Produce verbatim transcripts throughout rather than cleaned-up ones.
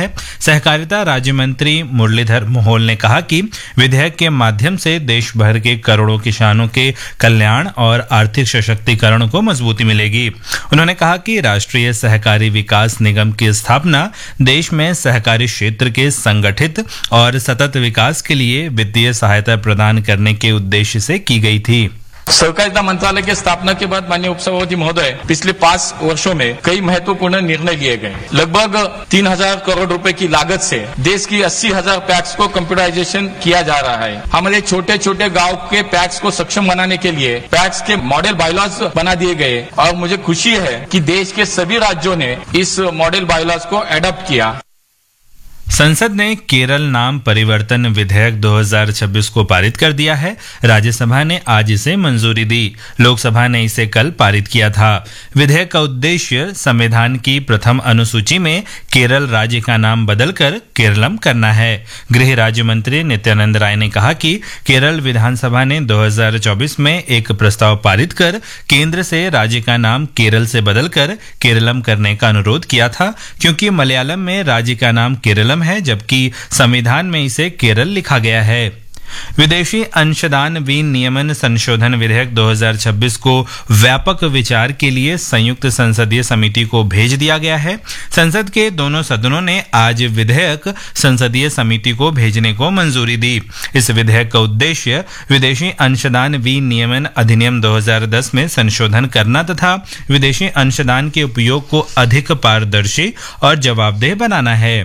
है। सहकारिता राज्य मंत्री मुरलीधर मोहोल ने कहा कि विधेयक के माध्यम से देश भर के करोड़ों किसानों के कल्याण और आर्थिक सशक्तिकरण को मजबूती मिलेगी। उन्होंने कहा कि राष्ट्रीय सहकारी विकास निगम की स्थापना देश में सहकारी क्षेत्र के संगठित और सतत विकास के लिए वित्तीय सहायता प्रदान करने के उद्देश्य से की गई थी। सहकारिता मंत्रालय की स्थापना के बाद माननीय उपसभापति महोदय पिछले पांच वर्षों में कई महत्वपूर्ण निर्णय लिए गए। लगभग तीन हजार करोड़ रुपए की लागत से देश की अस्सी हजार पैक्स को कंप्यूटराइजेशन किया जा रहा है। हमारे छोटे छोटे गांव के पैक्स को सक्षम बनाने के लिए पैक्स के मॉडल बायलॉज बना दिए गए और मुझे खुशी है कि देश के सभी राज्यों ने इस मॉडल बायलॉज को एडॉप्ट किया। संसद ने केरल नाम परिवर्तन विधेयक दो हज़ार छब्बीस को पारित कर दिया है। राज्यसभा ने आज इसे मंजूरी दी। लोकसभा ने इसे कल पारित किया था। विधेयक का उद्देश्य संविधान की प्रथम अनुसूची में केरल राज्य का नाम बदलकर केरलम करना है। गृह राज्य मंत्री नित्यानंद राय ने कहा कि केरल विधानसभा ने दो हज़ार चौबीस में एक प्रस्ताव पारित कर केंद्र से राज्य का नाम केरल से बदलकर केरलम करने का अनुरोध किया था, क्योंकि मलयालम में राज्य का नाम केरलम है जबकि संविधान में इसे केरल लिखा गया है। विदेशी अंशदान विनियमन संशोधन विधेयक दो हज़ार छब्बीस को व्यापक विचार के लिए संयुक्त संसदीय समिति को भेज दिया गया है। संसद के दोनों सदनों ने आज विधेयक संसदीय समिति को भेजने को मंजूरी दी। इस विधेयक का उद्देश्य विदेशी अंशदान विनियमन अधिनियम दो हज़ार दस में संशोधन करना तथा विदेशी अंशदान के उपयोग को अधिक पारदर्शी और जवाबदेह बनाना है।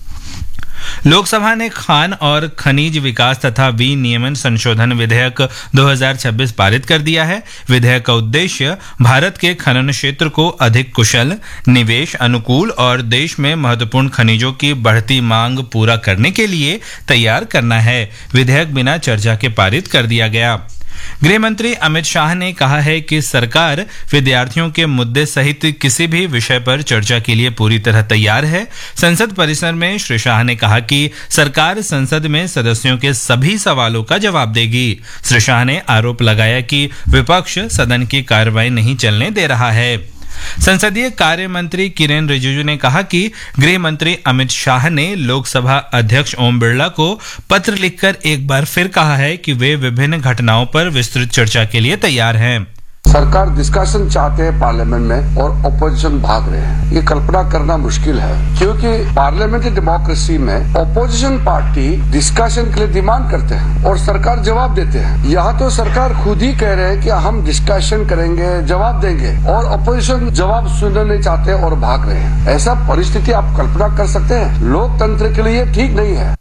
लोकसभा ने खान और खनिज विकास तथा विनियमन संशोधन विधेयक दो हज़ार छब्बीस पारित कर दिया है। विधेयक का उद्देश्य भारत के खनन क्षेत्र को अधिक कुशल, निवेश अनुकूल और देश में महत्वपूर्ण खनिजों की बढ़ती मांग पूरा करने के लिए तैयार करना है। विधेयक बिना चर्चा के पारित कर दिया गया। गृह मंत्री अमित शाह ने कहा है कि सरकार विद्यार्थियों के मुद्दे सहित किसी भी विषय पर चर्चा के लिए पूरी तरह तैयार है। संसद परिसर में श्री शाह ने कहा कि सरकार संसद में सदस्यों के सभी सवालों का जवाब देगी। श्री शाह ने आरोप लगाया कि विपक्ष सदन की कार्रवाई नहीं चलने दे रहा है। संसदीय कार्य मंत्री किरेन रिजिजू ने कहा कि गृह मंत्री अमित शाह ने लोकसभा अध्यक्ष ओम बिरला को पत्र लिखकर एक बार फिर कहा है कि वे विभिन्न घटनाओं पर विस्तृत चर्चा के लिए तैयार हैं। सरकार डिस्कशन चाहते हैं पार्लियामेंट में और ऑपोजिशन भाग रहे हैं। ये कल्पना करना मुश्किल है, क्योंकि पार्लियामेंट्री डेमोक्रेसी में ऑपोजिशन पार्टी डिस्कशन के लिए डिमांड करते हैं और सरकार जवाब देते हैं। यहाँ तो सरकार खुद ही कह रहे हैं कि हम डिस्कशन करेंगे, जवाब देंगे, और ऑपोजिशन जवाब सुनना नहीं चाहते और भाग रहे हैं। ऐसा परिस्थिति आप कल्पना कर सकते हैं? लोकतंत्र के लिए ठीक नहीं है।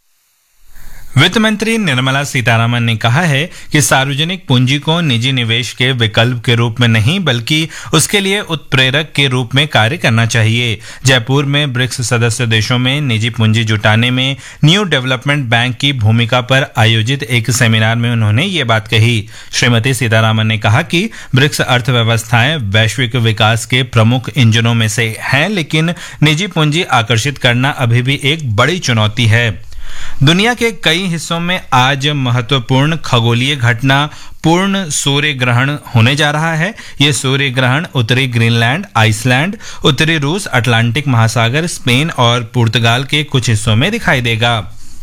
वित्त मंत्री निर्मला सीतारामन ने कहा है कि सार्वजनिक पूंजी को निजी निवेश के विकल्प के रूप में नहीं बल्कि उसके लिए उत्प्रेरक के रूप में कार्य करना चाहिए। जयपुर में ब्रिक्स सदस्य देशों में निजी पूंजी जुटाने में न्यू डेवलपमेंट बैंक की भूमिका पर आयोजित एक सेमिनार में उन्होंने ये बात कही। श्रीमती सीतारामन ने कहा कि ब्रिक्स अर्थव्यवस्थाएं वैश्विक विकास के प्रमुख इंजनों में से हैं, लेकिन निजी पूंजी आकर्षित करना अभी भी एक बड़ी चुनौती है। दुनिया के कई हिस्सों में आज महत्वपूर्ण खगोलीय घटना पूर्ण सूर्य ग्रहण होने जा रहा है। यह सूर्य ग्रहण उत्तरी ग्रीनलैंड, आइसलैंड, उत्तरी रूस, अटलांटिक महासागर, स्पेन और पुर्तगाल के कुछ हिस्सों में दिखाई देगा।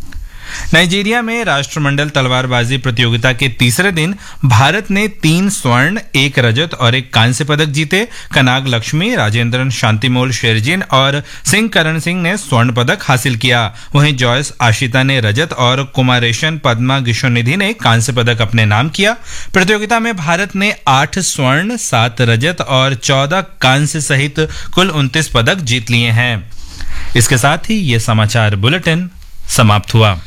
नाइजीरिया में राष्ट्रमंडल तलवारबाजी प्रतियोगिता के तीसरे दिन भारत ने तीन स्वर्ण, एक रजत और एक कांस्य पदक जीते। कनाग लक्ष्मी, राजेंद्रन शांतिमोल शेरजिन और सिंह करण सिंह ने स्वर्ण पदक हासिल किया। वहीं जॉयस आशिता ने रजत और कुमारेशन पद्मा गिशोनिधि ने कांस्य पदक अपने नाम किया। प्रतियोगिता में भारत ने आठ स्वर्ण, सात रजत और चौदह कांस्य सहित कुल उनतीस पदक जीत लिए हैं। इसके साथ ही ये समाचार बुलेटिन समाप्त हुआ।